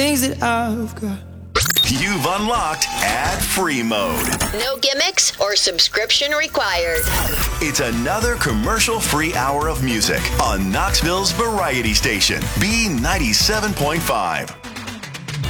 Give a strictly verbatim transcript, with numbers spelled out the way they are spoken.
things that I've got. You've unlocked ad-free mode. No gimmicks or subscription required. It's another commercial-free hour of music on Knoxville's variety station, B ninety-seven point five.